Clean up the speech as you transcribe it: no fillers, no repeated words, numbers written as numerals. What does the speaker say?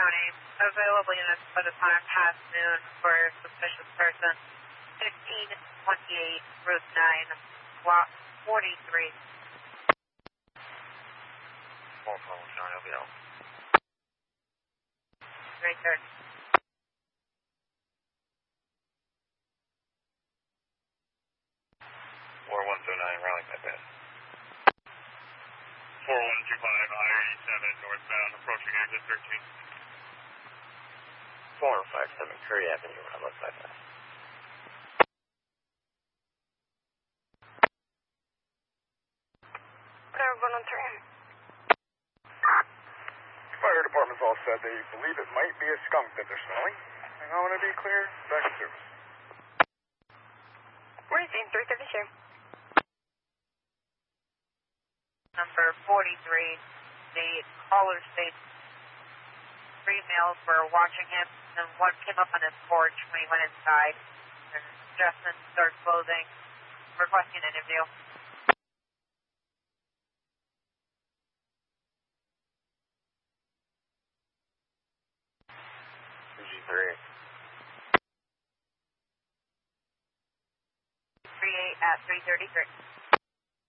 County. Available units by the time past noon for suspicious person. 1528 Route 9, Block 43. 449 LBL. 330. 4109, rally my bad. 4125, I-87 northbound, approaching exit 13. 4057 Curry Avenue, rally my bad. Whatever, 113. Fire department's all said they believe it might be a skunk that they're smelling. And I want to be clear, back in service. Where is it? 332. Number 43, the caller states 3 males were watching him, and one came up on his porch when he went inside, and dressed in dark clothing, requesting an interview. G3. 38 at 333.